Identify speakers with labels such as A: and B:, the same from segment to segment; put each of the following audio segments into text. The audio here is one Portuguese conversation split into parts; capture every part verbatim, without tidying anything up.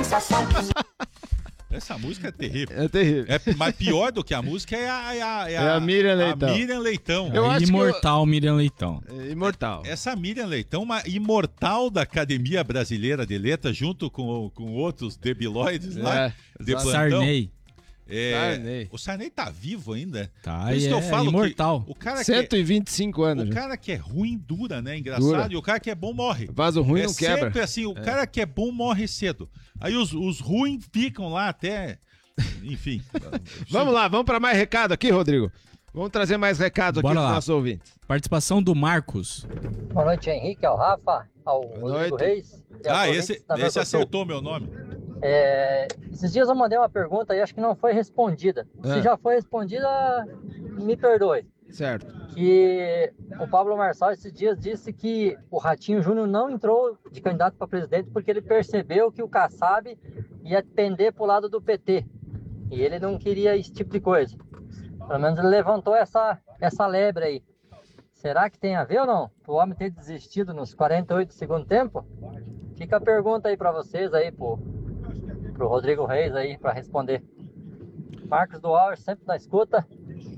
A: Essa música é terrível.
B: É terrível.
A: É, mas pior do que a música é a, é a,
B: é a, a Miriam Leitão.
A: A Miriam Leitão.
C: Eu
A: é
C: acho imortal eu... Miriam Leitão.
B: É imortal.
A: Essa Miriam Leitão, uma imortal da Academia Brasileira de Letras, junto com, com outros debilóides lá.
B: É,
A: de plantão.
C: Sarney.
A: É,
B: Sarney.
A: O Sarney tá vivo ainda.
C: Tá,
A: Por isso
C: é,
A: que eu falo
C: imortal.
A: Que o cara
B: cento e vinte e cinco
A: que é,
B: anos.
A: O cara que é ruim dura, né? Engraçado.
B: Dura.
A: E o cara que é bom morre.
B: Vaso ruim
A: é
B: não quebra.
A: Sempre assim, o é. cara que é bom morre cedo. Aí os, os ruins ficam lá até... Enfim.
B: Vamos lá, vamos para mais recado aqui, Rodrigo. Vamos trazer mais recados aqui
C: Bora
B: dos
C: lá.
B: nossos ouvintes.
C: Participação do Marcos.
D: Boa noite, Henrique, ao Rafa, ao Rodrigo Reis.
A: Ah, esse, esse acertou meu nome.
D: É, esses dias eu mandei uma pergunta e acho que não foi respondida.
B: É.
D: Se já foi respondida, me perdoe.
B: Certo.
D: Que o Pablo Marçal esses dias disse que o Ratinho Júnior não entrou de candidato para presidente porque ele percebeu que o Kassab ia pender pro lado do P T. E ele não queria esse tipo de coisa. Pelo menos ele levantou essa, essa lebre aí. Será que tem a ver ou não? O homem ter desistido nos quarenta e oito do segundo tempo? Fica a pergunta aí para vocês aí, pro, pro Rodrigo Reis aí, para responder. Marcos do Auer, sempre na escuta.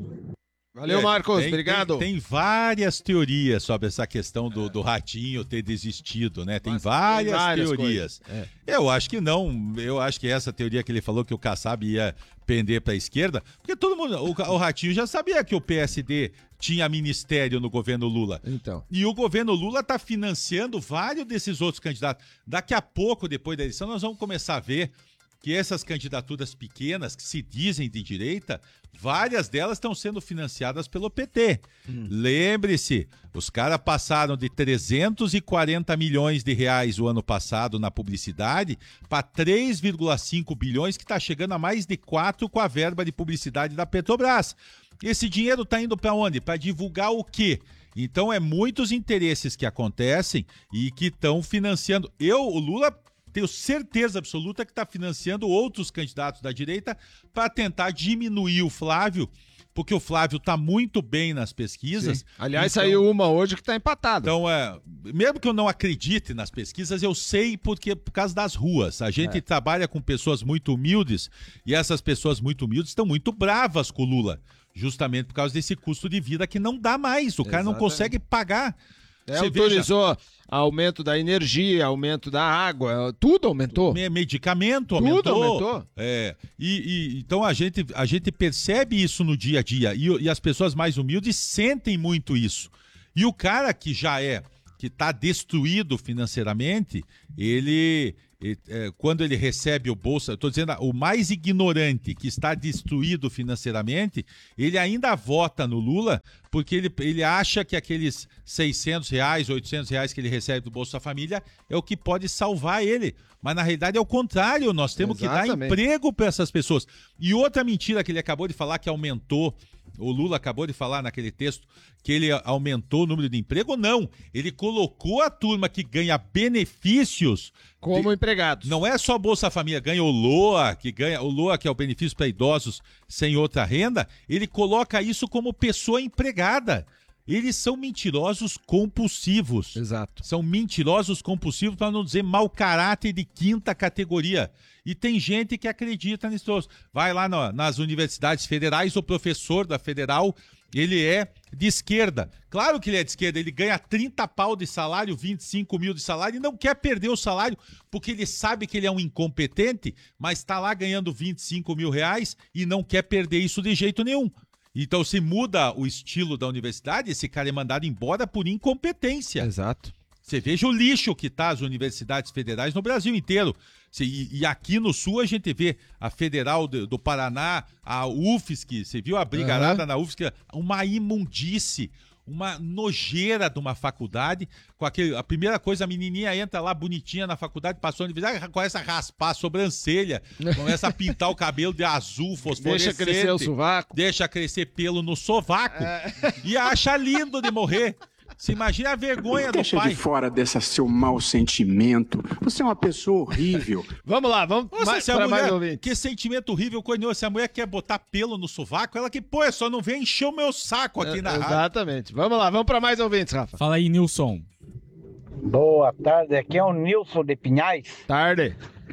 B: Valeu, Marcos,
A: tem,
B: obrigado.
A: Tem, tem várias teorias sobre essa questão do, do Ratinho ter desistido, né? Tem
B: Mas
A: várias,
B: tem várias
A: teorias.
B: É.
A: Eu acho que não. Eu acho que essa teoria que ele falou que o Kassab ia pender para a esquerda, porque todo mundo, o, o Ratinho já sabia que o P S D tinha ministério no governo Lula.
B: Então.
A: E o governo Lula está financiando vários desses outros candidatos. Daqui a pouco, depois da eleição, nós vamos começar a ver que essas candidaturas pequenas, que se dizem de direita, várias delas estão sendo financiadas pelo P T. Hum. Lembre-se, os caras passaram de trezentos e quarenta milhões de reais o ano passado na publicidade para três vírgula cinco bilhões, que está chegando a mais de quatro com a verba de publicidade da Petrobras. Esse dinheiro está indo para onde? Para divulgar o quê? Então é muitos interesses que acontecem e que estão financiando. Eu, o Lula... Tenho certeza absoluta que está financiando outros candidatos da direita para tentar diminuir o Flávio, porque o Flávio está muito bem nas pesquisas.
B: Sim. Aliás,
A: então,
B: saiu uma hoje que está empatada.
A: Então, é, mesmo que eu não acredite nas pesquisas, eu sei porque, por causa das ruas. A gente é. trabalha com pessoas muito humildes e essas pessoas muito humildes estão muito bravas com o Lula, justamente por causa desse custo de vida que não dá mais. O cara
B: Exatamente.
A: não consegue pagar.
B: É, autorizou veja, aumento da energia, aumento da água, tudo aumentou.
A: Medicamento aumentou.
B: Tudo aumentou.
A: É, e, e, então a gente, a gente percebe isso no dia a dia e, e as pessoas mais humildes sentem muito isso. E o cara que já é, que está destruído financeiramente, ele... É, quando ele recebe o Bolsa, eu estou dizendo, o mais ignorante que está destruído financeiramente, ele ainda vota no Lula porque ele, ele acha que aqueles seiscentos reais, oitocentos reais que ele recebe do Bolsa Família é o que pode salvar ele. Mas na realidade é o contrário, nós temos Exatamente. que dar emprego para essas pessoas. E outra mentira que ele acabou de falar que aumentou, o Lula acabou de falar naquele texto que ele aumentou o número de emprego, não. Ele colocou a turma que ganha benefícios
B: como de... empregados.
A: Não é só Bolsa Família, ganha o LOA, que ganha o LOA, que é o benefício para idosos sem outra renda, ele coloca isso como pessoa empregada. Eles são mentirosos compulsivos.
B: Exato.
A: São mentirosos compulsivos, para não dizer mau caráter de quinta categoria. E tem gente que acredita nisso. Vai lá no, nas universidades federais, o professor da federal, ele é de esquerda. Claro que ele é de esquerda, ele ganha trinta pau de salário, vinte e cinco mil de salário e não quer perder o salário, porque ele sabe que ele é um incompetente, mas está lá ganhando vinte e cinco mil reais e não quer perder isso de jeito nenhum. Então, se muda o estilo da universidade, esse cara é mandado embora por incompetência.
B: Exato.
A: Você veja o lixo que tá as universidades federais no Brasil inteiro. E, e aqui no Sul a gente vê a Federal do, do Paraná, a U F S C, você viu a brigarada uhum. na U F S C? Uma imundice, uma nojeira de uma faculdade. Com aquele, a primeira coisa, a menininha entra lá bonitinha na faculdade, passou a universidade, começa a raspar a sobrancelha, começa a pintar o cabelo de azul fosforescente.
B: Deixa crescer o sovaco.
A: Deixa crescer pelo no sovaco.
B: É.
A: E acha lindo de morrer. Você imagina a vergonha
E: Deixa
A: do pai.
E: de fora desse seu mau sentimento. Você é uma pessoa horrível.
B: Vamos lá, vamos
A: Nossa,
B: mais,
A: se a
B: pra
A: mulher,
B: mais ouvir.
A: Que sentimento horrível, coisa. Se a mulher quer botar pelo no sovaco, ela que, pô, só não vem encher o meu saco aqui
B: é,
A: na rádio.
B: Exatamente. Vamos lá, vamos para mais ouvintes, Rafa.
C: Fala aí, Nilson.
F: Boa tarde, aqui é o Nilson de Pinhais.
B: Tarde.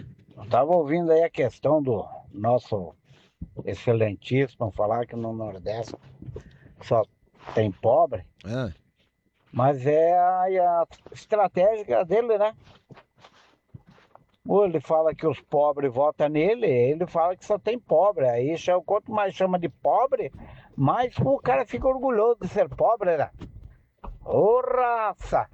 F: Estava ouvindo aí a questão do nosso excelentíssimo falar que no Nordeste só tem pobre,
B: É.
F: mas é a, a estratégia dele, né? Ou ele fala que os pobres votam nele, ele fala que só tem pobre. Aí quanto mais chama de pobre, mais o cara fica orgulhoso de ser pobre, né? Ô, raça!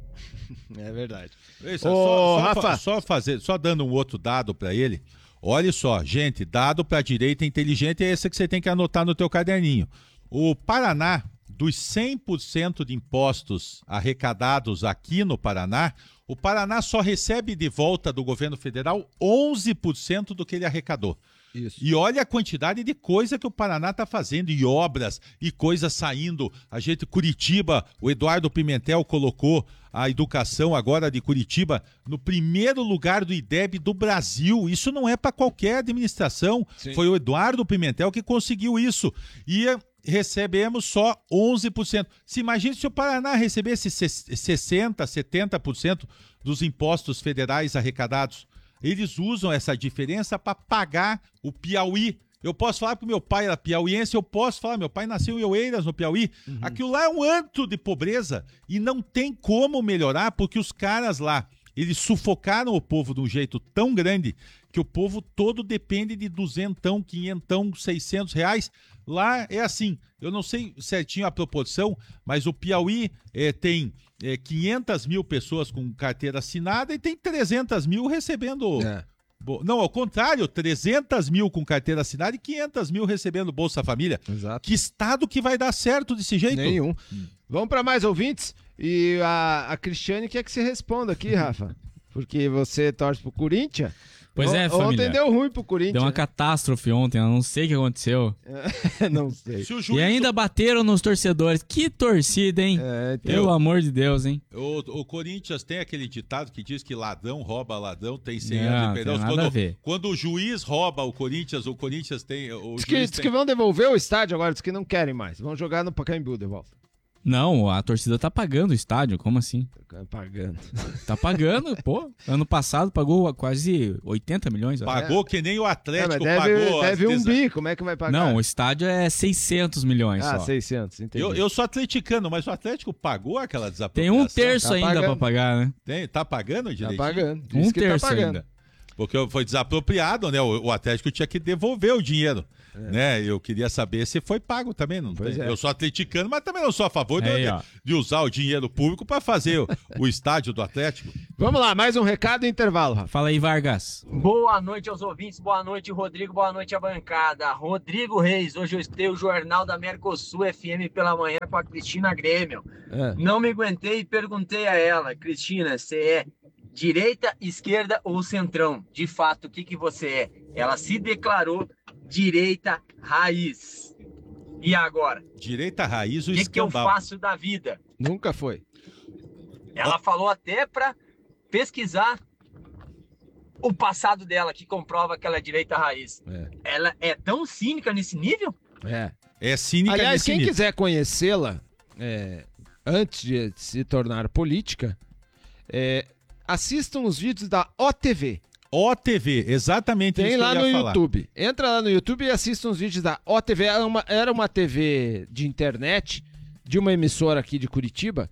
B: É verdade.
A: Isso,
B: Ô,
A: só, só,
B: Rafa.
A: fa- só fazer, só dando um outro dado para ele. Olha só, gente, dado para a direita inteligente é esse que você tem que anotar no teu caderninho. O Paraná, dos cem por cento de impostos arrecadados aqui no Paraná, o Paraná só recebe de volta do governo federal onze por cento do que ele arrecadou.
B: Isso.
A: E olha a quantidade de coisa que o Paraná está fazendo, e obras, e coisas saindo. A gente, Curitiba, o Eduardo Pimentel colocou a educação agora de Curitiba no primeiro lugar do I D E B do Brasil. Isso não é para qualquer administração.
B: Sim.
A: Foi o Eduardo Pimentel que conseguiu isso. E eh, recebemos só onze por cento. Se imagine se o Paraná recebesse sessenta por cento, setenta por cento dos impostos federais arrecadados. Eles usam essa diferença para pagar o Piauí. Eu posso falar que meu pai era piauiense, eu posso falar, meu pai nasceu em Oeiras, no Piauí. Uhum. Aquilo lá é um antro de pobreza e não tem como melhorar, porque os caras lá, eles sufocaram o povo de um jeito tão grande que o povo todo depende de duzentão, quinhentão, seiscentos reais. Lá é assim, eu não sei certinho a proporção, mas o Piauí é, tem é, quinhentas mil pessoas com carteira assinada e tem trezentas mil recebendo...
B: É.
A: Não, ao contrário, trezentas mil com carteira assinada e quinhentas mil recebendo Bolsa Família.
B: Exato.
A: Que estado que vai dar certo desse jeito?
B: Nenhum. Hum. Vamos para mais ouvintes? E a, a Cristiane quer que você responda aqui, Rafa. Porque você torce pro Corinthians.
C: Pois é, família.
B: Ontem deu ruim pro Corinthians.
C: Deu uma
B: né?
C: catástrofe ontem, eu não sei o que aconteceu.
B: Não sei.
A: Se o juiz...
C: E ainda bateram nos torcedores. Que torcida, hein?
B: É, então...
C: Pelo amor de Deus, hein?
A: O, o Corinthians tem aquele ditado que diz que ladrão rouba ladrão, tem cem
C: Não,
A: anos de
C: tem
A: perdão.
C: nada
A: Quando,
C: a ver.
A: quando o juiz rouba o Corinthians, o Corinthians tem... O
B: Diz que,
A: juiz
B: diz
A: tem...
B: que vão devolver o estádio agora, diz que não querem mais. Vão jogar no Pacaembu de volta.
C: Não, a torcida tá pagando o estádio, como assim?
B: Pagando.
C: Tá pagando, pô. Ano passado pagou quase oitenta milhões. ó.
A: Pagou
B: É.
A: que nem o
B: É,
A: Atlético
B: mas deve
A: pagou. as
B: deve um
A: desa-
B: bi, como é que vai pagar?
C: Não, o estádio é seiscentos milhões
B: Ah,
C: só.
B: seiscentos, entendi.
A: Eu, eu sou atleticano, mas o Atlético pagou aquela
C: Tem
A: desapropriação?
C: um terço
B: Tá
C: ainda
B: pagando.
C: pra pagar, né?
A: Tem, tá pagando
B: Tá
A: direitinho?
B: pagando.
C: Um
B: Diz que tá
C: terço
B: pagando.
C: ainda.
A: Porque foi desapropriado, né? O, o Atlético tinha que devolver o dinheiro. Né? Eu queria saber se foi pago também. Não
B: Pois
A: tem.
B: é.
A: Eu sou atleticano, mas também não sou a favor de,
C: Aí, ó.
A: de usar o dinheiro público para fazer o, o estádio do Atlético.
B: Vamos lá, mais um recado e intervalo, Rafa.
C: Fala aí, Vargas.
G: Boa noite aos ouvintes, boa noite, Rodrigo, boa noite à bancada. Rodrigo Reis, hoje eu escutei o Jornal da Mercosul F M pela manhã com a Cristina Grêmio.
B: É.
G: Não me aguentei e perguntei a ela, Cristina, você é direita, esquerda ou centrão? De fato, o que, que você é? Ela se declarou direita raiz. E agora?
A: Direita raiz, o
G: O que, que eu
A: escambau.
G: faço da vida?
B: Nunca foi.
G: Ela falou até para pesquisar o passado dela, que comprova que ela é direita raiz.
B: É.
G: Ela é tão cínica nesse nível?
B: É.
A: É cínica
B: Aliás,
A: nesse
B: quem
A: nível.
B: quiser conhecê-la é, antes de se tornar política, é, assistam os vídeos da O T V.
A: O T V, exatamente
B: Tem
A: isso
B: lá
A: que eu
B: no
A: ia falar.
B: YouTube. Entra lá no YouTube e assista uns vídeos da O T V. Era uma, era uma T V de internet de uma emissora aqui de Curitiba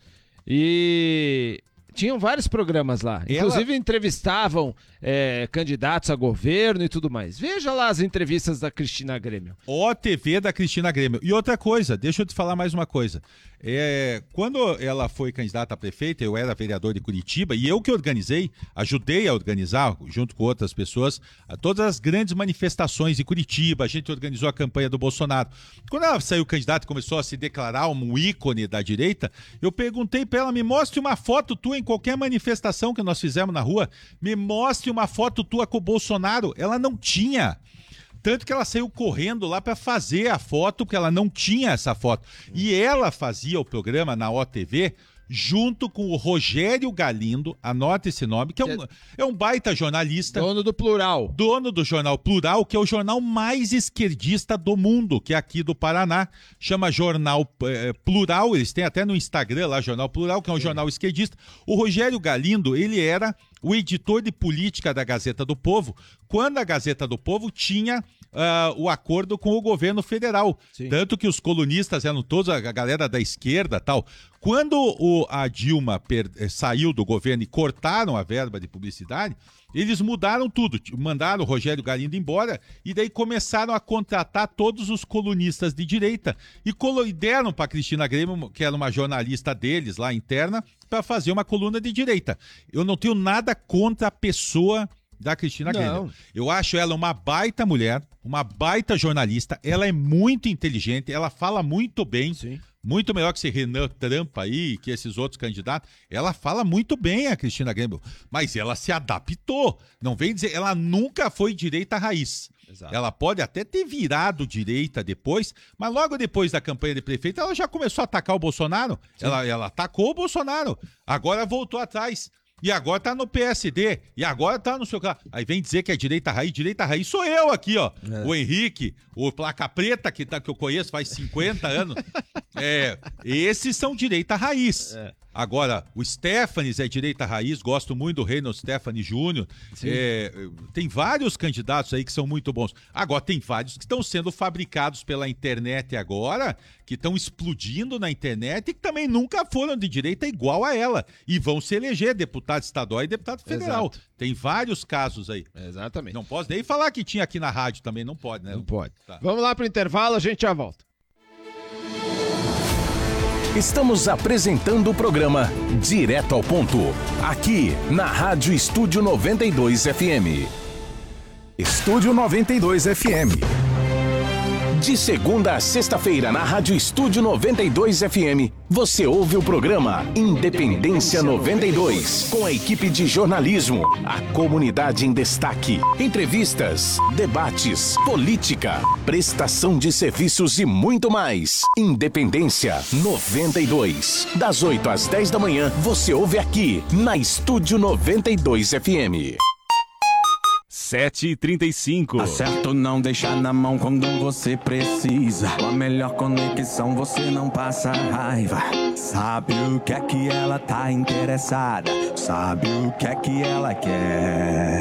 B: e tinham vários programas lá.
A: Ela-
B: Inclusive entrevistavam é, candidatos a governo e tudo mais. Veja lá as entrevistas da Cristina Grêmio.
A: O T V da Cristina Grêmio. E outra coisa, deixa eu te falar mais uma coisa. É, quando ela foi candidata a prefeita, eu era vereador de Curitiba e eu que organizei, ajudei a organizar, junto com outras pessoas, a todas as grandes manifestações em Curitiba. A gente organizou a campanha do Bolsonaro. Quando ela saiu candidata e começou a se declarar um ícone da direita, eu perguntei para ela, me mostre uma foto tua em qualquer manifestação que nós fizemos na rua, me mostre uma foto tua com o Bolsonaro. Ela não tinha. Tanto que ela saiu correndo lá para fazer a foto, porque ela não tinha essa foto. E ela fazia o programa na O T V junto com o Rogério Galindo, anota esse nome, que é um, é um baita jornalista.
B: Dono do Plural.
A: Dono do Jornal Plural, que é o jornal mais esquerdista do mundo, que é aqui do Paraná. Chama Jornal eh, Plural, eles têm até no Instagram lá, Jornal Plural, que é um jornal esquerdista. O Rogério Galindo, ele era o editor de política da Gazeta do Povo, quando a Gazeta do Povo tinha uh, o acordo com o governo federal. Sim. Tanto que os colunistas eram todos a galera da esquerda e tal. Quando o, a Dilma per, saiu do governo e cortaram a verba de publicidade, eles mudaram tudo. Mandaram o Rogério Galindo embora e daí começaram a contratar todos os colunistas de direita e, colo, e deram para a Cristina Grêmio, que era uma jornalista deles lá interna, para fazer uma coluna de direita. Eu não tenho nada contra a pessoa da Cristina Grêmio. Eu acho ela uma baita mulher, uma baita jornalista, ela é muito inteligente, ela fala muito bem. Sim. Muito melhor que esse Renan Trump aí, que esses outros candidatos. Ela fala muito bem, a Cristina Grêmio, mas ela se adaptou. Não vem dizer, ela nunca foi direita raiz. Exato. Ela pode até ter virado direita depois, mas logo depois da campanha de prefeito, ela já começou a atacar o Bolsonaro. Ela, ela atacou o Bolsonaro. Agora voltou atrás. E agora tá no P S D. E agora tá no seu... Aí vem dizer que é direita raiz. Direita raiz sou eu aqui, ó. É. O Henrique, o Placa Preta, que, tá, que eu conheço faz cinquenta anos. É, esses são direita raiz. É. Agora, o Stefanes é direita raiz. Gosto muito do Reynolds Stefanes Júnior É, tem vários candidatos aí que são muito bons. Agora, tem vários que estão sendo fabricados pela internet agora, que estão explodindo na internet e que também nunca foram de direita igual a ela. E vão se eleger deputado estadual e deputado federal. Exato. Tem vários casos aí.
B: Exatamente.
A: Não posso nem falar que tinha aqui na rádio também, não pode, né?
B: Não pode. Tá. Vamos lá pro intervalo, a gente já volta.
H: Estamos apresentando o programa Direto ao Ponto, aqui na Rádio Estúdio noventa e dois F M.
I: Estúdio noventa e dois F M.
H: De segunda a sexta-feira, na Rádio Estúdio noventa e dois F M, você ouve o programa Independência noventa e dois, com a equipe de jornalismo, a comunidade em destaque, entrevistas, debates, política, prestação de serviços e muito mais. Independência noventa e dois. Das oito às dez da manhã, você ouve aqui, na Estúdio noventa e dois F M.
I: sete e trinta e cinco.
J: Acerto não deixar na mão quando você precisa. Com a melhor conexão você não passa raiva. Sabe o que é que ela tá interessada, sabe o que é que ela quer.